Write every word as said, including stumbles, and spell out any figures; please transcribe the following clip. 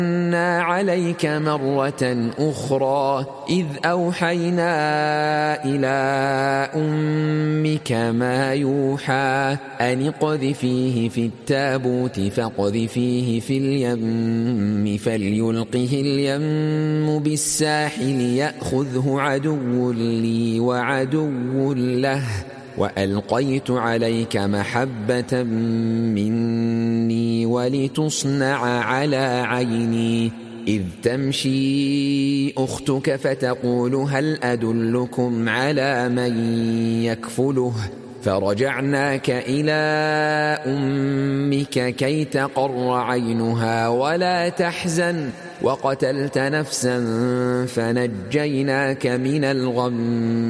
عليك مرة أخرى إذ أوحينا إلى أمك ما يوحى أن اقذفيه في التابوت فاقذفيه في اليم فليلقه اليم بالساحل يأخذه عدو لي وعدو له وألقيت عليك محبة مني ولتصنع على عيني إذ تمشي أختك فتقول هل أدلكم على من يكفله فرجعناك إلى أمك كي تقر عينها ولا تحزن وقتلت نفسا فنجيناك من الغم